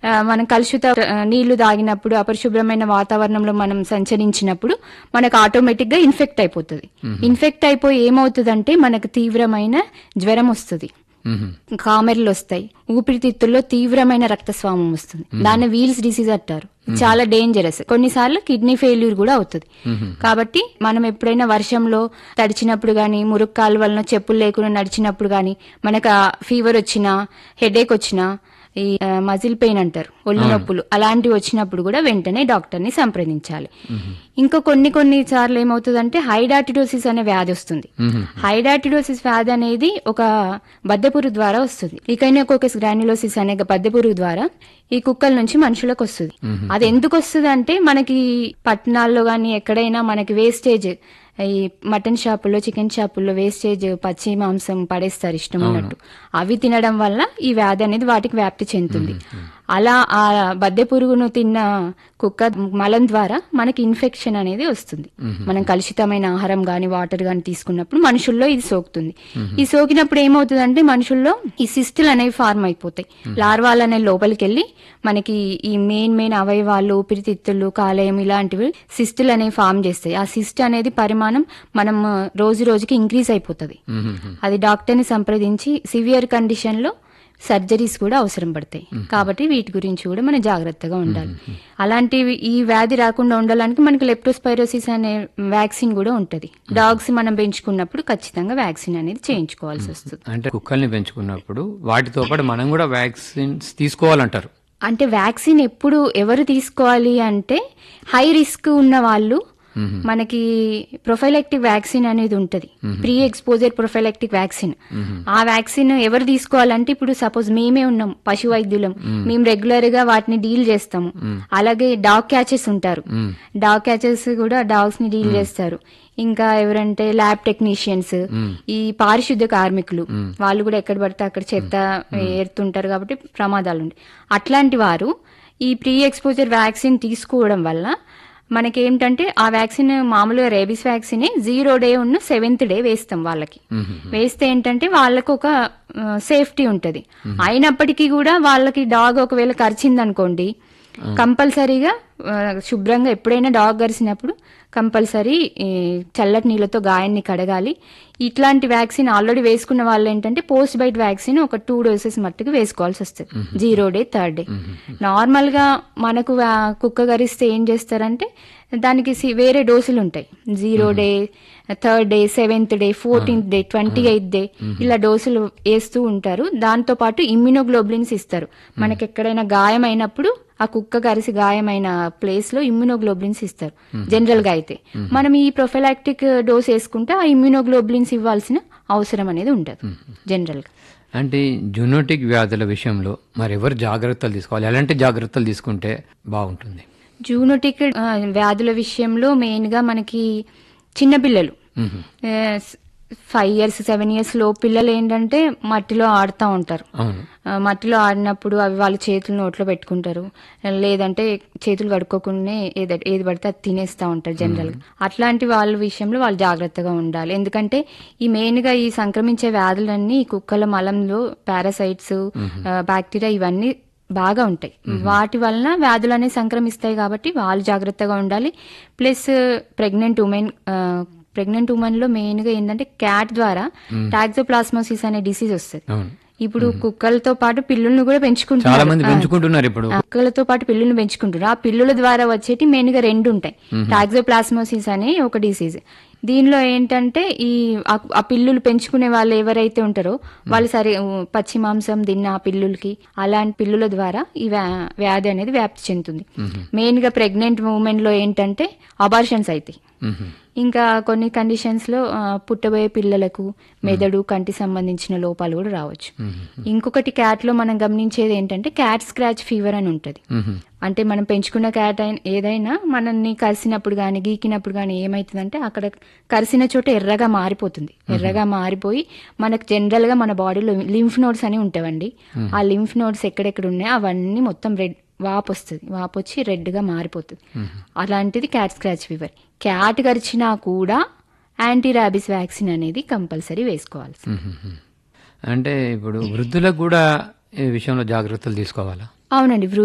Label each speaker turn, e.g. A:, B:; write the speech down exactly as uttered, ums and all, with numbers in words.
A: మనం కలుషిత నీళ్లు తాగినప్పుడు, అపరిశుభ్రమైన వాతావరణంలో మనం సంచరించినప్పుడు మనకు ఆటోమేటిక్ గా ఇన్ఫెక్ట్ అయిపోతుంది. ఇన్ఫెక్ట్ అయిపోయి ఏమవుతుందంటే మనకు తీవ్రమైన జ్వరం వస్తుంది, కామెర్లు వస్తాయి, ఊపిరితిత్తుల్లో తీవ్రమైన రక్తస్రావం వస్తుంది. దాన్ని వీల్స్ డిసీజ్ అంటారు. చాలా డేంజరస్. కొన్నిసార్లు కిడ్నీ ఫెయిల్యూర్ కూడా అవుతుంది. కాబట్టి మనం ఎప్పుడైనా వర్షంలో తడిచినప్పుడు గానీ, మురుగు కాలువలను చెప్పులు లేకుండా నడిచినప్పుడు గానీ, మనకు ఫీవర్ వచ్చినా, హెడేక్ వచ్చినా, ఈ మజిల్ పెయిన్ అంటారు, ఒళ్ళు నొప్పులు, అలాంటివి వచ్చినప్పుడు కూడా వెంటనే డాక్టర్ ని సంప్రదించాలి. ఇంకా కొన్ని కొన్ని సార్లు ఏమవుతుందంటే హైడాటిడోసిస్ అనే వ్యాధి వస్తుంది. హైడాటిడోసిస్ వ్యాధి అనేది ఒక బద్దెపురుగు ద్వారా వస్తుంది. ఈకైనోకోకస్ గ్రాన్యులోసిస్ అనే బద్దెపురుగు ద్వారా ఈ కుక్కల నుంచి మనుషులకు వస్తుంది. అది ఎందుకు వస్తుంది అంటే మనకి పట్టణాల్లో గానీ ఎక్కడైనా మనకి వేస్టేజ్, ఈ మటన్ షాపుల్లో, చికెన్ షాపుల్లో వేస్టేజ్ పచ్చి మాంసం పడేస్తారు ఇష్టం ఉన్నట్టు. అవి తినడం వల్ల ఈ వ్యాధి అనేది వాటికి వ్యాప్తి చెందుతుంది. అలా ఆ బద్దె పురుగును తిన్న కుక్క మలం ద్వారా మనకి ఇన్ఫెక్షన్ అనేది వస్తుంది. మనం కలుషితమైన ఆహారం గాని, వాటర్ గాని తీసుకున్నప్పుడు మనుషుల్లో ఇది సోకుతుంది. ఈ సోకినప్పుడు ఏమవుతుందంటే మనుషుల్లో ఈ సిస్టులు అనేవి ఫార్మ్ అయిపోతాయి. లార్వాలు అనేవి లోపలికి వెళ్ళి మనకి ఈ మెయిన్ మెయిన్ అవయవాలు, ఊపిరితిత్తులు, కాలేయం ఇలాంటివి సిస్టులు అనేవి ఫామ్ చేస్తాయి. ఆ సిస్ట్ అనేది పరిమాణం మనం రోజు రోజుకి ఇంక్రీజ్ అయిపోతుంది. అది డాక్టర్ ని సంప్రదించి సివియర్ కండిషన్ లో సర్జరీస్ కూడా అవసరం పడతాయి. కాబట్టి వీటి గురించి కూడా మనం జాగ్రత్తగా ఉండాలి. అలాంటివి ఈ వ్యాధి రాకుండా ఉండడానికి మనకి లెప్టోస్పైరోసిస్ అనే వ్యాక్సిన్ కూడా ఉంటది. డాగ్స్ మనం పెంచుకున్నప్పుడు ఖచ్చితంగా వ్యాక్సిన్ అనేది చేయించుకోవాల్సి వస్తుంది.
B: అంటే కుక్కల్ని పెంచుకున్నప్పుడు వాటితో పాటు మనం కూడా వ్యాక్సిన్స్ తీసుకోవాలంటారు.
A: అంటే వ్యాక్సిన్ ఎప్పుడు ఎవరు తీసుకోవాలి అంటే హై రిస్క్ ఉన్న వాళ్ళు. మనకి ప్రొఫైలాక్టిక్ వ్యాక్సిన్ అనేది ఉంటది, ప్రీ ఎక్స్పోజర్ ప్రొఫైలాక్టిక్ వ్యాక్సిన్. ఆ వ్యాక్సిన్ ఎవరు తీసుకోవాలంటే ఇప్పుడు సపోజ్ మేమే ఉన్నాం పశు వైద్యులం, మేము రెగ్యులర్ గా వాటిని డీల్ చేస్తాము. అలాగే డాగ్ క్యాచెస్ ఉంటారు, డాగ్ క్యాచెస్ కూడా డాగ్స్ ని డీల్ చేస్తారు. ఇంకా ఎవరంటే ల్యాబ్ టెక్నీషియన్స్, ఈ పారిశుద్ధ్య కార్మికులు, వాళ్ళు కూడా ఎక్కడ పడితే అక్కడ చెత్త ఏరుతుంటారు కాబట్టి ప్రమాదాలు ఉంటాయి. అట్లాంటి వారు ఈ ప్రీ ఎక్స్పోజర్ వ్యాక్సిన్ తీసుకోవడం వల్ల మనకేంటంటే ఆ వ్యాక్సిన్ మామూలుగా రేబీస్ వ్యాక్సిన్ జీరో డే ఉన్న సెవెంత్ డే వేస్తాం వాళ్ళకి. వేస్తే ఏంటంటే వాళ్ళకు ఒక సేఫ్టీ ఉంటది. అయినప్పటికీ కూడా వాళ్ళకి డాగ్ ఒకవేళ కరిచింది అనుకోండి, కంపల్సరీగా శుభ్రంగా ఎప్పుడైనా డాగ్ కరిచినప్పుడు కంపల్సరీ చల్లటి నీళ్ళతో గాయాన్ని కడగాలి. ఇట్లాంటి వ్యాక్సిన్ ఆల్రెడీ వేసుకున్న వాళ్ళు ఏంటంటే పోస్ట్ బైట్ వ్యాక్సిన్ ఒక టూ డోసెస్ మట్టుకు వేసుకోవాల్సి వస్తుంది, zero day, third day. Normal గా మనకు కుక్క కరిస్తే ఏం చేస్తారంటే దానికి వేరే డోసులు ఉంటాయి. Zero day, third day, seventh day, fourteenth day, twenty eighth day ఇలా డోసులు వేస్తూ ఉంటారు. దాంతో పాటు ఇమ్యునోగ్లోబులిన్స్ ఇస్తారు. మనకి ఎక్కడైనా గాయం అయినప్పుడు ఆ కుక్క కరిసి గాయమైన ప్లేస్ లో ఇమ్యునోగ్లోబులిన్స్ ఇస్తారు జనరల్ గా. అయితే మనం ఈ ప్రొఫైలాక్టిక్ డోస్ వేసుకుంటే ఆ ఇమ్యునోగ్లోబులిన్స్ ఇవ్వాల్సిన అవసరం అనేది ఉండదు జనరల్ గా.
B: అంటే జూనోటిక్ వ్యాధుల విషయంలో మరి ఎవరు జాగ్రత్తలు తీసుకోవాలి, ఎలాంటి జాగ్రత్తలు తీసుకుంటే బాగుంటుంది?
A: జూనోటిక్ వ్యాధుల విషయంలో మెయిన్ గా మనకి చిన్నపిల్లలు, ఫైవ్ ఇయర్స్ సెవెన్ ఇయర్స్ లో పిల్లలు ఏంటంటే మట్టిలో ఆడుతూ ఉంటారు. మట్టిలో ఆడినప్పుడు అవి వాళ్ళ చేతులు నోట్లో పెట్టుకుంటారు, లేదంటే చేతులు కడుక్కోకుండా ఏది పడితే అది తినేస్తా ఉంటారు జనరల్ గా. అట్లాంటి వాళ్ళ విషయంలో వాళ్ళు జాగ్రత్తగా ఉండాలి. ఎందుకంటే ఈ మెయిన్ గా ఈ సంక్రమించే వ్యాధులన్నీ కుక్కల మలంలో పారాసైట్స్, బ్యాక్టీరియా ఇవన్నీ బాగా ఉంటాయి. వాటి వలన వ్యాధులు అనేవి సంక్రమిస్తాయి కాబట్టి వాళ్ళు జాగ్రత్తగా ఉండాలి. Plus pregnant women pregnant women లో మెయిన్ గా ఏంటంటే క్యాట్ ద్వారా టాక్సోప్లాస్మోసిస్ అనే డిసీజ్ వస్తుంది. ఇప్పుడు కుక్కలతో పాటు పిల్లులను కూడా పెంచుకుంటున్నారు. ఇప్పుడు కుక్కలతో పాటు పిల్లులను పెంచుకుంటున్నారు. ఆ పిల్లుల ద్వారా వచ్చేటి మెయిన్ గా రెండు ఉంటాయి. టాక్సోప్లాస్మోసిస్ అనే ఒక డిసీజ్. దీనిలో ఏంటంటే ఈ ఆ పిల్లులు పెంచుకునే వాళ్ళు ఎవరైతే ఉంటారో వాళ్ళు సరే పచ్చి మాంసం తిన్న ఆ పిల్లులకి, అలాంటి పిల్లుల ద్వారా ఈ వ్యాధి అనేది వ్యాప్తి చెందుతుంది. మెయిన్ గా ప్రెగ్నెంట్ ఉమెన్ లో ఏంటంటే అబార్షన్స్ అవుతాయి. ఇంకా కొన్ని కండిషన్స్ లో పుట్టబోయే పిల్లలకు మెదడు, కంటి సంబంధించిన లోపాలు కూడా రావచ్చు. ఇంకొకటి క్యాట్ లో మనం గమనించేది ఏంటంటే క్యాట్ స్క్రాచ్ ఫీవర్ అని ఉంటది. అంటే మనం పెంచుకున్న క్యాట్ ఏదైనా మనల్ని కరిసినప్పుడు గానీ, గీకినప్పుడు గానీ ఏమైతుందంటే అక్కడ కరిసిన చోట ఎర్రగా మారిపోతుంది. ఎర్రగా మారిపోయి మనకు జనరల్ గా మన బాడీలో లింఫ్ నోడ్స్ అని ఉంటాయండి. ఆ లింఫ్ నోడ్స్ ఎక్కడెక్కడ ఉన్నాయో అవన్నీ మొత్తం రెడ్ వాపు వస్తుంది. వాపు వచ్చి రెడ్ గా మారిపోతుంది. అలాంటిది క్యాట్ స్క్రాచ్ ఫీవర్. క్యాట్ కరిచినా కూడా యాంటీ ర్యాబీస్ వ్యాక్సిన్ అనేది కంపల్సరీ వేసుకోవాలి.
B: అంటే ఇప్పుడు వృద్ధులకు కూడా ఈ విషయంలో జాగ్రత్తలు తీసుకోవాలా?
A: అవునండి.